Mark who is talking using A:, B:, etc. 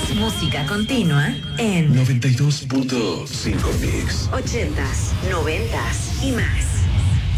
A: Música continua en
B: 92.5 Mix.
A: 80s, 90s y más.